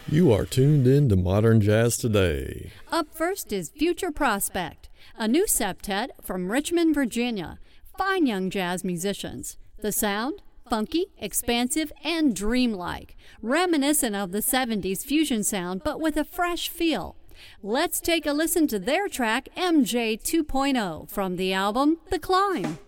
You are tuned in to Modern Jazz Today. Up first is Future Prospect, a new septet from Richmond, Virginia. Fine young jazz musicians. The sound? Funky, expansive, and dreamlike. Reminiscent of the 70s fusion sound, but with a fresh feel. Let's take a listen to their track MJ 2.0 from the album The Climb.